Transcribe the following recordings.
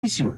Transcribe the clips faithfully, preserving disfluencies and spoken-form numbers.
Sino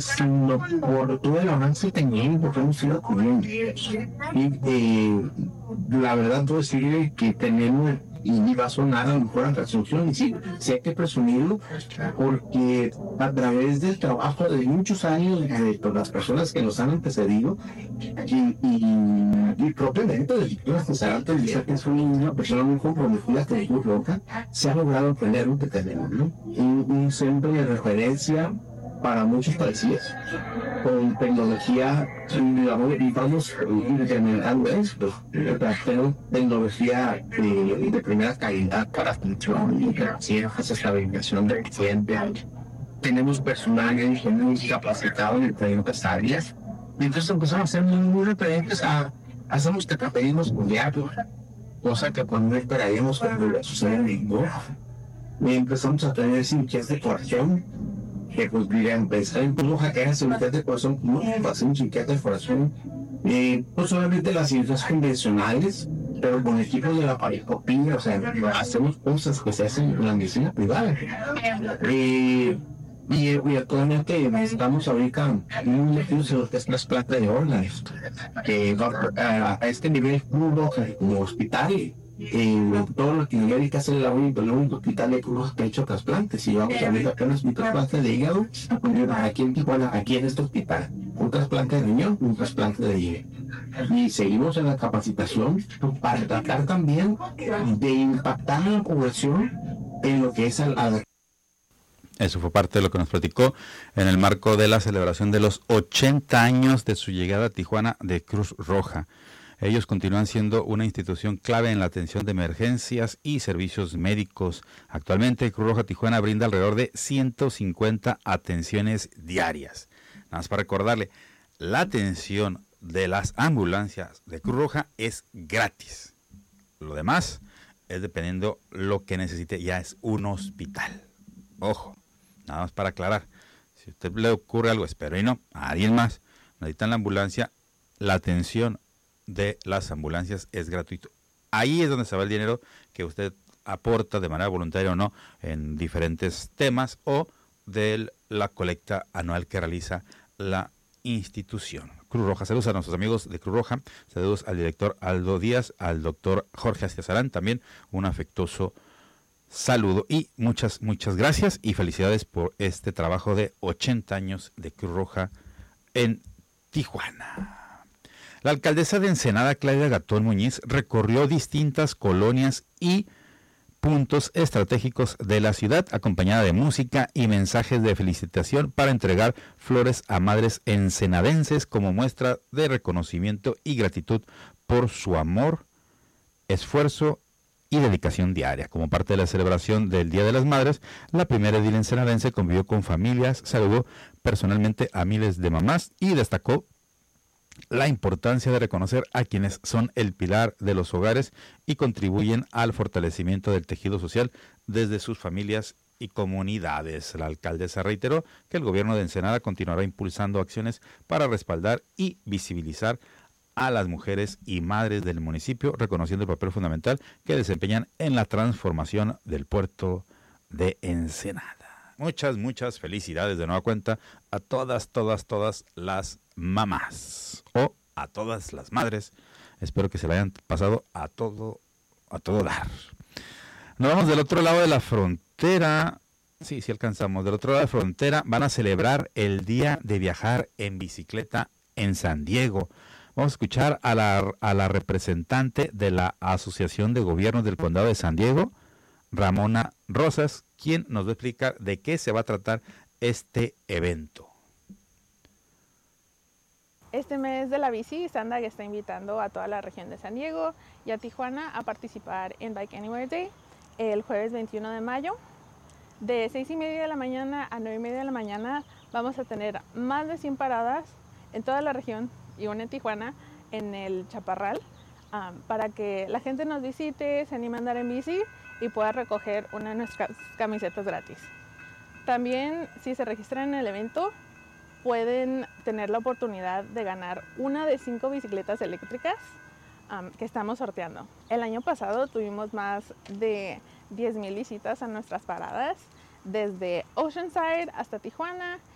por todo el avance tecnológico que hemos ido teniendo. Y eh, la verdad, puedo decir que tenemos, y va a sonar a lo mejor a resolución, y sí, sí hay que presumirlo, porque a través del trabajo de muchos años de todas las personas que nos han antecedido, y, y, y propiamente de Víctor Cesarante, dice que es una persona muy comprometida con Cruz Roja, se ha logrado obtener lo que tenemos, ¿no? Un, un centro de referencia para muchos países, con tecnología, digamos, y vamos implementando esto. Tenemos tecnología de, de primera calidad para función, inteligencia, estabilización del cliente. Tenemos personal muy capacitado en diferentes áreas. Y entonces empezamos a ser muy, muy referentes a, hacemos que te pedimos un diario, cosa que pues no esperaríamos cuando sucede en ningún. Y empezamos a tener cirugías de corazón, que pues diría empezar incluso hackear cirugías de corazón, no hacen cirugías de corazón, eh, no solamente las cirugías convencionales, pero con equipos de la paroscopía, o sea, hacemos cosas que se hacen en la medicina privada. Eh, y, y actualmente estamos ahorita muy metidos en lo que es trasplante de órganos, que a, a este nivel puro como hospital. En todo Latinoamérica es el único, el único hospital de Cruz que ha hecho trasplantes. Y vamos a ver apenas un trasplante de hígado aquí en Tijuana, aquí en este hospital. Un trasplante de riñón, un trasplante de hígado. Y seguimos en la capacitación para tratar también de impactar a la población en lo que es al, al Eso fue parte de lo que nos platicó en el marco de la celebración de los ochenta años de su llegada a Tijuana de Cruz Roja. Ellos continúan siendo una institución clave en la atención de emergencias y servicios médicos. Actualmente, Cruz Roja Tijuana brinda alrededor de ciento cincuenta atenciones diarias. Nada más para recordarle, la atención de las ambulancias de Cruz Roja es gratis. Lo demás es dependiendo lo que necesite, ya es un hospital. Ojo, nada más para aclarar. Si a usted le ocurre algo, espero y no, a alguien más, necesitan la ambulancia, la atención de las ambulancias es gratuito. Ahí es donde se va el dinero que usted aporta de manera voluntaria o no en diferentes temas o de la colecta anual que realiza la institución. Cruz Roja, saludos a nuestros amigos de Cruz Roja, saludos al director Aldo Díaz, al doctor Jorge Astiazarán, también un afectuoso saludo y muchas, muchas gracias y felicidades por este trabajo de ochenta años de Cruz Roja en Tijuana. La alcaldesa de Ensenada, Claudia Gatón Muñiz, recorrió distintas colonias y puntos estratégicos de la ciudad, acompañada de música y mensajes de felicitación para entregar flores a madres ensenadenses como muestra de reconocimiento y gratitud por su amor, esfuerzo y dedicación diaria. Como parte de la celebración del Día de las Madres, la primera edil ensenadense convivió con familias, saludó personalmente a miles de mamás y destacó la importancia de reconocer a quienes son el pilar de los hogares y contribuyen al fortalecimiento del tejido social desde sus familias y comunidades. La alcaldesa reiteró que el gobierno de Ensenada continuará impulsando acciones para respaldar y visibilizar a las mujeres y madres del municipio, reconociendo el papel fundamental que desempeñan en la transformación del puerto de Ensenada. Muchas, muchas felicidades de nueva cuenta a todas, todas, todas las mamás o a todas las madres. Espero que se la hayan pasado a todo, a todo dar. Nos vamos del otro lado de la frontera. Sí, sí alcanzamos. Del otro lado de la frontera van a celebrar el Día de Viajar en Bicicleta en San Diego. Vamos a escuchar a la, a la representante de la Asociación de Gobiernos del Condado de San Diego, Ramona Rosas, quien nos va a explicar de qué se va a tratar este evento. Este mes de la bici, Sandag está invitando a toda la región de San Diego y a Tijuana a participar en Bike Anywhere Day el jueves veintiuno de mayo. De seis y media de la mañana a nueve y media de la mañana vamos a tener más de cien paradas en toda la región y una en Tijuana, en el Chaparral, um, para que la gente nos visite, se anime a andar en bici y pueda recoger una de nuestras camisetas gratis. También, si se registran en el evento, pueden tener la oportunidad de ganar una de cinco bicicletas eléctricas um, que estamos sorteando. El año pasado tuvimos más de diez mil visitas a nuestras paradas, desde Oceanside hasta Tijuana,